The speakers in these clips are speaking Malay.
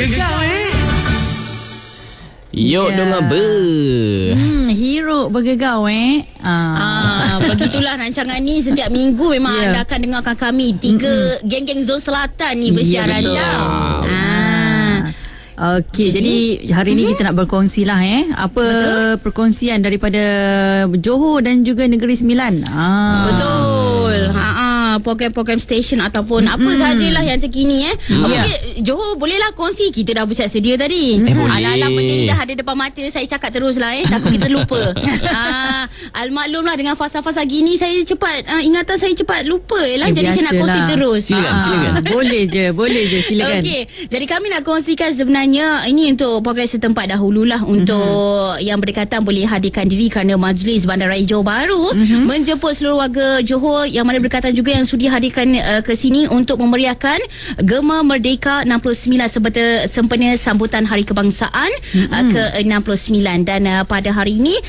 Bergegau Yok dengan hero bergegau begitulah rancangan ni. Setiap minggu memang anda akan dengarkan kami 3 geng-geng Zon Selatan ni bersiaran tau. Okey, jadi hari ni kita nak berkongsi lah apa perkongsian daripada Johor dan juga Negeri Sembilan. Betul. Program-program stesen ataupun apa sajalah yang terkini Okey, Johor bolehlah kongsi. Kita dah bersiap sedia tadi. Alah-alah benda ni dah ada depan mata. Saya cakap teruslah takut kita lupa. Almaklumlah dengan fasa-fasa gini saya cepat ingatan saya cepat lupa lah. Jadi saya nak kongsi terus. Silakan. Boleh je silakan. Okey, jadi kami nak kongsikan sebenarnya ini untuk program setempat dahululah. Untuk yang berdekatan boleh hadirkan diri kerana Majlis Bandaraya Johor Bahru menjemput seluruh warga Johor yang mana berdekatan juga yang sudi hadirkan ke sini untuk memeriahkan Gema Merdeka 69 sempena sambutan Hari Kebangsaan ke-69. Dan pada hari ini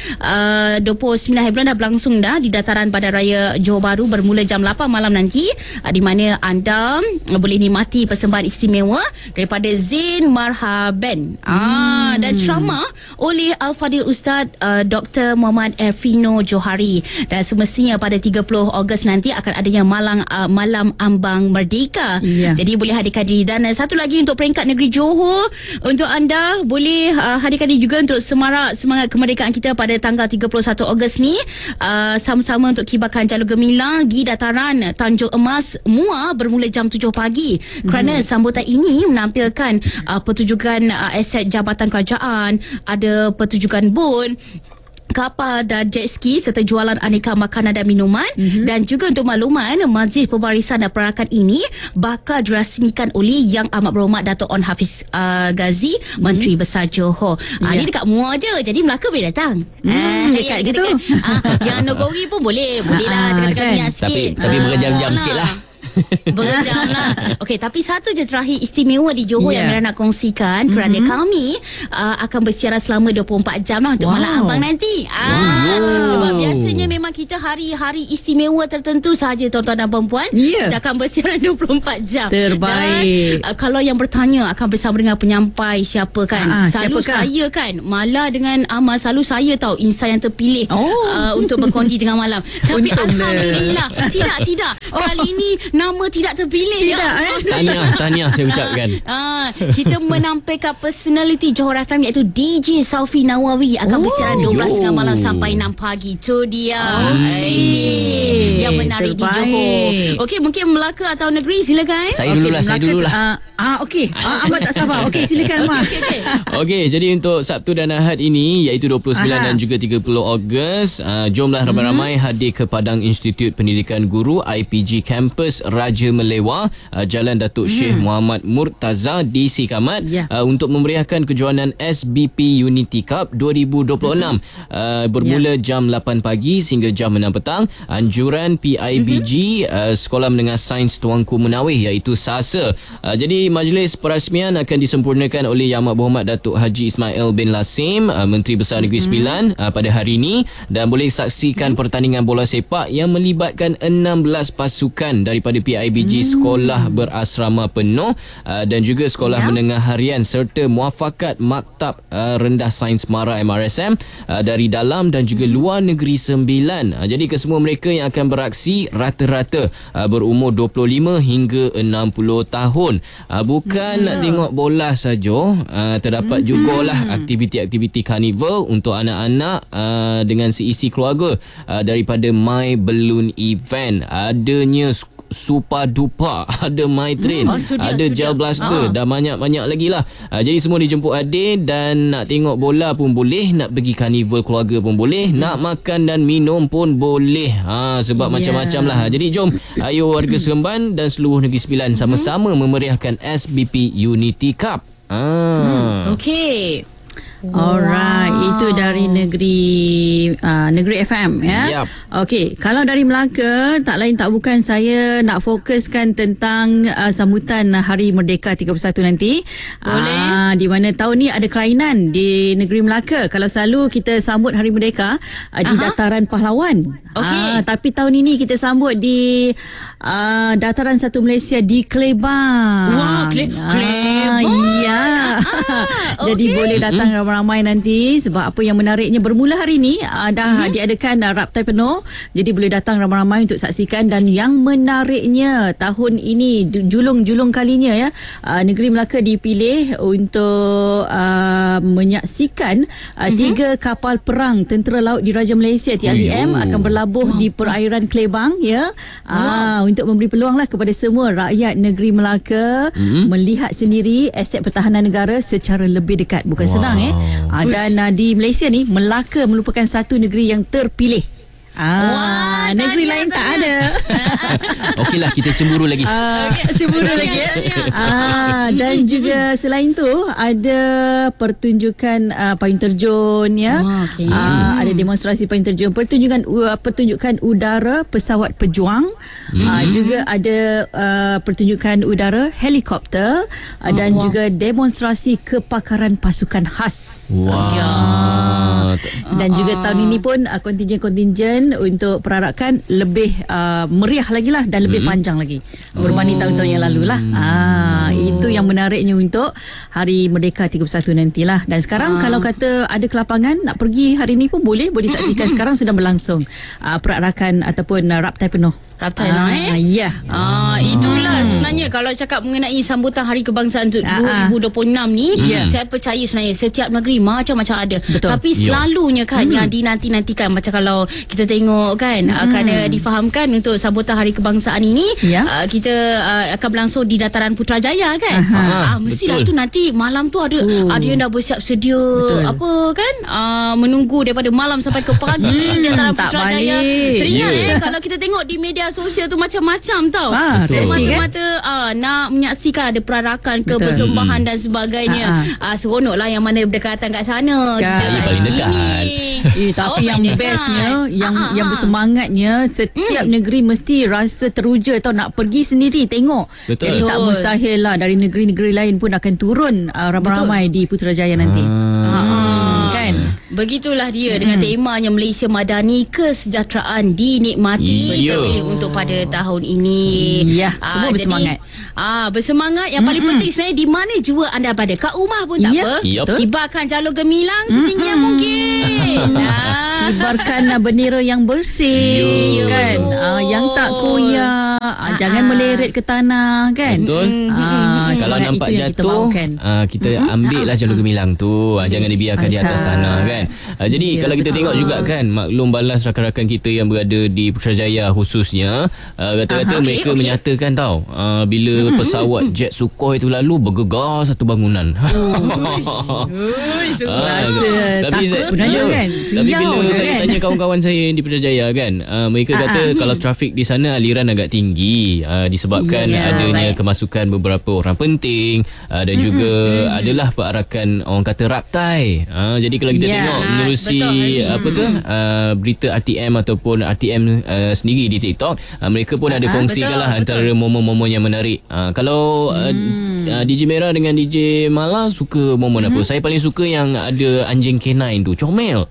29 bulan dah berlangsung di dataran Bandaraya Johor Bahru bermula jam 8 malam nanti, di mana anda boleh nikmati persembahan istimewa daripada Zain Marhaban dan ceramah oleh Al-Fadil Ustaz Dr. Muhammad Erfino Johari. Dan semestinya pada 30 Ogos nanti akan adanya Malam Ambang Merdeka. Jadi boleh hadirkan diri. Dan satu lagi untuk peringkat negeri Johor, untuk anda boleh hadirkan diri juga untuk semarak semangat kemerdekaan kita pada tanggal 31 Ogos ni. Sama-sama untuk kibarkan jalur gemilang di dataran Tanjung Emas Muar bermula jam 7 pagi. Kerana sambutan ini menampilkan pertunjukan aset jabatan kerajaan, ada pertunjukan bot, kapal dan jet ski serta jualan aneka makanan dan minuman. Dan juga untuk makluman, Majlis Pembarisan dan Perarakan ini bakal dirasmikan oleh Yang Amat Berhormat Dato' On Hafiz Ghazi, Menteri Besar Johor. Ni dekat Muar je, jadi Melaka boleh datang. Dekat je tu. Yang Nogori pun boleh lah, dekat-dekat minyak sikit. Tapi berjam-jam sikit lah. Berjam lah. Okey, tapi satu je terakhir istimewa di Johor yang Mira nak kongsikan, kerana kami akan bersiaran selama 24 jam lah untuk Malam Ambang nanti. Sebab biasanya memang kita hari-hari istimewa tertentu sahaja tuan-tuan dan perempuan. Kita akan bersiaran 24 jam. Terbaik. Dan kalau yang bertanya akan bersama dengan penyampai siapa kan? Selalu siapakah? saya kan, Mala dengan Amal, selalu saya tahu insan yang terpilih untuk berkongsi tengah malam. Tapi Alhamdulillah tidak. Kali ini nama tidak terpilih. Tahniah saya ucapkan. Kita menampilkan personality Johor FM iaitu DJ Saufi Nawawi akan bersiaran 12 tengah malam sampai 6 pagi. Itu dia. Ini yang menarik di Johor. Okey, mungkin Melaka atau negeri silakan. Saya dululah. Okey. Ahmad tak sabar. Okey, silakan Ahmad. Okey, jadi untuk Sabtu dan Ahad ini iaitu 29 dan juga 30 Ogos, jomlah ramai-ramai hadir ke Padang Institut Pendidikan Guru IPG Campus Raja Melewa, Jalan Datuk Syekh Muhammad Murtaza di Sikamat untuk memeriahkan kejohanan SBP Unity Cup 2026 bermula jam 8 pagi sehingga jam 6 petang. Anjuran PIBG Sekolah Menengah Sains Tuanku Menawih iaitu SASA. Jadi majlis perasmian akan disempurnakan oleh Yang Amat Berhormat Datuk Haji Ismail bin Lasim, Menteri Besar Negeri Sembilan pada hari ini, dan boleh saksikan pertandingan bola sepak yang melibatkan 16 pasukan daripada PIBG Sekolah Berasrama Penuh dan juga Sekolah Menengah Harian serta Muafakat Maktab Rendah Sains Mara MRSM dari dalam dan juga luar negeri 9. Jadi kesemua mereka yang akan beraksi rata-rata berumur 25 hingga 60 tahun. Bukan nak tengok bola saja, terdapat jugalah aktiviti-aktiviti karnival untuk anak-anak dengan seisi keluarga daripada My Balloon Event. Adanya Super Duper, ada My Train, ada Gel Blaster dan banyak-banyak lagi lah. Jadi semua dijemput hadir, dan nak tengok bola pun boleh, nak pergi karnival keluarga pun boleh, nak makan dan minum pun boleh. Sebab macam-macam lah. Jadi jom, ayo warga Seremban dan seluruh Negeri Sembilan sama-sama memeriahkan SBP Unity Cup. Okey. Alright, itu dari negeri FM ya. Okey, kalau dari Melaka, tak lain tak bukan saya nak fokuskan tentang sambutan Hari Merdeka 31 nanti. Boleh. Di mana tahun ni ada kelainan di negeri Melaka. Kalau selalu kita sambut Hari Merdeka di dataran pahlawan. Tapi tahun ini kita sambut di dataran satu Malaysia di Klebang. Wah, Klebang. Ya. Jadi boleh datang ramai-ramai nanti sebab apa yang menariknya bermula hari ni dah diadakan raptai penuh. Jadi boleh datang ramai-ramai untuk saksikan dan yang menariknya tahun ini julung kalinya ya Negeri Melaka dipilih untuk menyaksikan 3 kapal perang Tentera Laut Diraja Malaysia TLDM akan berlabuh di perairan Klebang ya. Untuk memberi peluanglah kepada semua rakyat negeri Melaka melihat sendiri aset pertahanan negara secara lebih dekat. Bukan senang dan di Malaysia ni Melaka merupakan satu negeri yang terpilih. Negeri lain tak ada. Okeylah, kita cemburu lagi. Cemburu lagi ya. Dan juga selain tu ada pertunjukan payung terjun ya. Ada demonstrasi payung terjun, pertunjukan udara pesawat pejuang. Juga ada pertunjukan udara helikopter dan juga demonstrasi kepakaran pasukan khas. Dan juga tahun ini pun kontinjen untuk perarakan lebih meriah lagi lah dan lebih panjang lagi berbanding tahun-tahun yang lalu lah. Itu yang menariknya untuk Hari Merdeka 31 nantilah. Dan sekarang kalau kata ada kelapangan nak pergi hari ni pun boleh saksikan. Sekarang sedang berlangsung perarakan ataupun raptai penuh. Ya. Itulah sebenarnya kalau cakap mengenai sambutan Hari Kebangsaan 2026 ni, saya percaya sebenarnya setiap negeri macam-macam ada. Betul. Tapi selalunya kan yang dinanti-nantikan macam kalau kita tengok kan kerana difahamkan untuk sambutan Hari Kebangsaan ini kita akan berlangsung di Dataran Putrajaya kan. Mestilah tu nanti malam tu ada yang dah bersiap sedia apa kan menunggu daripada malam sampai ke pagi di Dataran Putrajaya. Teringat kalau kita tengok di media sosial tu macam-macam tau. Semata-mata nak menyaksikan ada perarakan ke persembahan dan sebagainya. Seronok lah yang mana berdekatan kat sana. Paling dekat. Tapi yang bestnya yang bersemangatnya setiap negeri mesti rasa teruja tau nak pergi sendiri tengok. Jadi tak mustahil lah dari negeri-negeri lain pun akan turun ramai-ramai di Putrajaya nanti. Kan? Begitulah dia dengan temanya Malaysia Madani, kesejahteraan dinikmati terpilih untuk pada tahun ini. Semua bersemangat. Bersemangat yang paling penting sebenarnya di mana jua anda berada. Kat rumah pun tak apa. Kibarkan jalur gemilang setinggi yang mungkin. Kibarkan bendera yang bersih kan. Yang tak koyak. Jangan meleret ke tanah kan. Betul. Kalau nampak jatuh kita ambil lah jalur gemilang tu. Jangan dibiarkan di atas tanah kan. Jadi kalau kita tengok juga kan, maklum balas rakan-rakan kita yang berada di Putrajaya khususnya, kata-kata mereka menyatakan tau, bila pesawat jet Sukhoi tu lalu bergegar satu bangunan. Tapi sebenarnya kan. Tapi bila saya tanya kawan-kawan saya di Putrajaya kan, mereka kata kalau trafik di sana aliran agak tinggi disebabkan adanya kemasukan beberapa orang penting dan juga adalah perarakan orang kata raptai. Jadi kalau kita tengok menerusi berita RTM ataupun RTM sendiri di TikTok, mereka pun ada kongsikan lah antara momen-momen yang menarik. Kalau DJ Merah dengan DJ Mala suka momen apa? Saya paling suka yang ada anjing K9 tu, comel.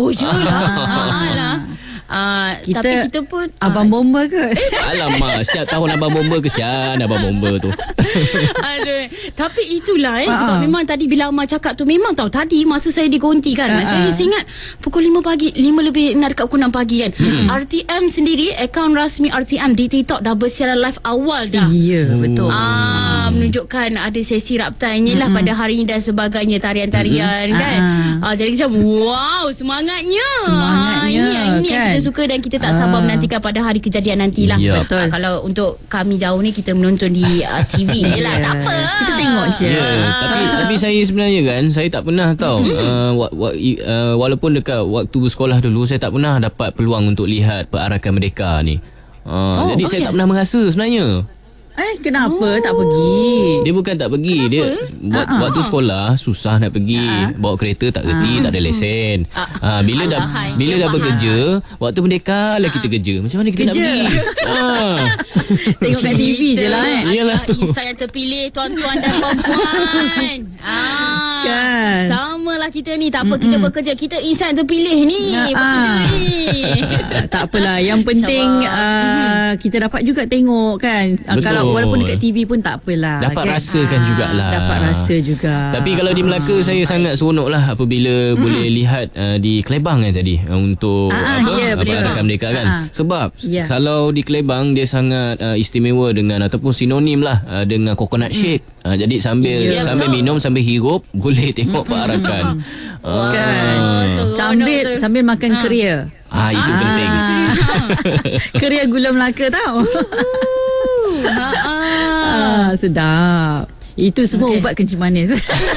Tapi kita pun Abang Bomba ke? Alamak, setiap tahun Abang Bomba, kesian Abang Bomba tu. Aduh, tapi itulah sebab memang tadi bila Amal cakap tu memang tahu tadi masa saya digonti kan. Saya ingat pukul 5 pagi, 5 lebih nak dekat pukul 6 pagi kan. RTM sendiri, akaun rasmi RTM di TikTok dah bersiaran live awal dah. Ya, betul. Menunjukkan ada sesi raptai ni lah pada hari ini dan sebagainya, tarian-tarian kan. Jadi macam wow, semangatnya. Ini yang kita suka dan kita tak sabar menantikan pada hari kejadian nantilah. Betul. Kalau untuk kami jauh ni kita menonton di TV je lah. Tak apa. Kita tengok je. Tapi saya sebenarnya kan, saya tak pernah tahu walaupun dekat waktu bersekolah dulu saya tak pernah dapat peluang untuk lihat perarakan Merdeka ni. Jadi saya tak pernah merasa sebenarnya. Kenapa tak pergi? Dia bukan tak pergi. Dia waktu sekolah susah nak pergi. Bawa kereta tak kerti, tak ada lesen. Bila dah bekerja, waktu Merdeka lah kita kerja. Macam mana kita nak pergi? Tengok kat TV je lah Iyalah insan yang terpilih, tuan-tuan dan puan-puan. Kan. Samalah lah kita ni. Tak apa, kita bekerja. Kita insan terpilih ni. Bekerja ni. Tak apalah. Yang penting kita dapat juga tengok kan. Kalau walaupun dekat TV pun tak apalah. Dapat kan? rasakan jugalah. Dapat rasa juga. Tapi kalau di Melaka saya sangat seronok lah apabila boleh lihat di Kelebang tadi untuk Perayaan Merdeka kan. Sebab kalau di Kelebang dia sangat istimewa dengan ataupun sinonim lah dengan coconut shake. Jadi sambil minum, sambil hirup boleh tengok perarakan. Sambil makan keria. Itu penting. Keria gula Melaka tau. Sedap. Itu semua ubat kencing manis.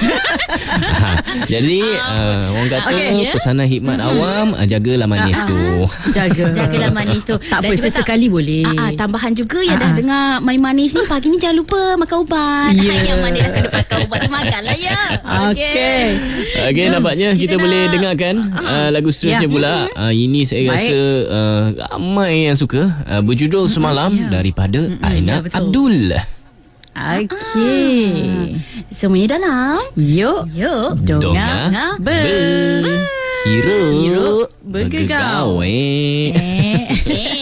Jadi orang kata pesanan hikmat awam, jagalah manis tu. Jagalah manis tu. Tak apa, sesekali boleh. Tambahan juga yang dah dengar manis-manis ni, pagi ni jangan lupa makan ubat. Yang mana dah kena pakai ubat tu, makanlah ya. Okey, nampaknya kita boleh dengarkan lagu seterusnya pula. Ini saya rasa ramai yang suka. Berjudul Semalam daripada Aina Abdul. Okey. Semuanya dalam Yuk Dongah Berhiruk Bergegawe.